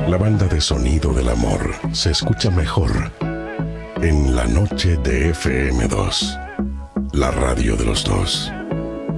La banda de sonido del amor se escucha mejor en la noche de FM2, la radio de los dos.